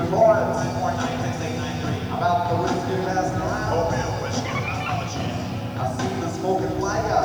reports about the whiskey passing around. I see the smoking flag